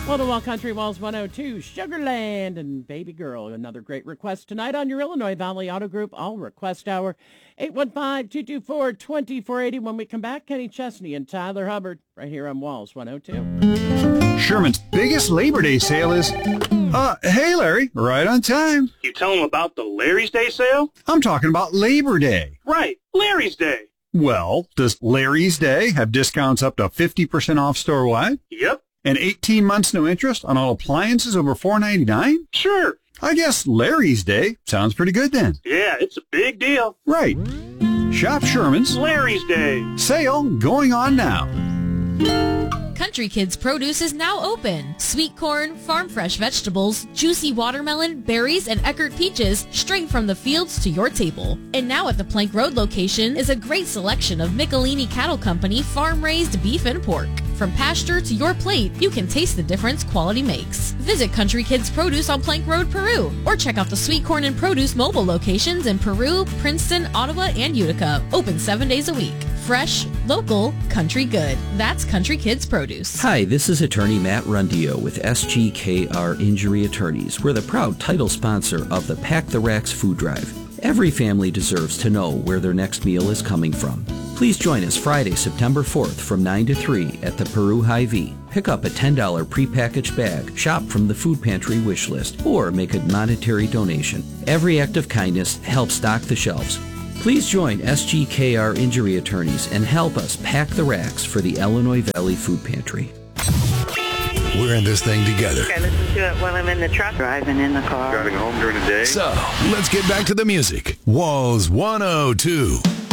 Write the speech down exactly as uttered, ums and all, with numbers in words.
Well, the Wild Country Walls one oh two, Sugarland and Baby Girl. Another great request tonight on your Illinois Valley Auto Group All Request Hour. eight one five, two two four, two four eight zero. When we come back, Kenny Chesney and Tyler Hubbard right here on Walls one oh two. Sherman's biggest Labor Day sale is... Uh, hey, Larry, right on time. You tell them about the Larry's Day sale? I'm talking about Labor Day. Right, Larry's Day. Well, does Larry's Day have discounts up to fifty percent off store-wide? Yep. And eighteen months no interest on all appliances over four ninety-nine? Sure. I guess Larry's Day sounds pretty good then. Yeah, it's a big deal. Right. Shop Sherman's Larry's Day sale going on now. Country Kids Produce is now open. Sweet corn, farm fresh vegetables, juicy watermelon, berries, and Eckerd peaches straight from the fields to your table. And now at the Plank Road location is a great selection of Michelini Cattle Company farm-raised beef and pork. From pasture to your plate, you can taste the difference quality makes. Visit Country Kids Produce on Plank Road, Peru, or check out the Sweet Corn and Produce mobile locations in Peru, Princeton, Ottawa, and Utica. Open seven days a week. Fresh, local, country good. That's Country Kids Produce. Hi, this is attorney Matt Rundio with S G K R Injury Attorneys. We're the proud title sponsor of the Pack the Racks food drive. Every family deserves to know where their next meal is coming from. Please join us Friday, September fourth from nine to three at the Peru Hy-Vee. Pick up a ten dollars prepackaged bag, shop from the food pantry wish list, or make a monetary donation. Every act of kindness helps stock the shelves. Please join S G K R Injury Attorneys and help us pack the racks for the Illinois Valley Food Pantry. We're in this thing together. I listen to it while I'm in the truck, driving in the car. Driving home during the day. So, let's get back to the music. Walls one oh two.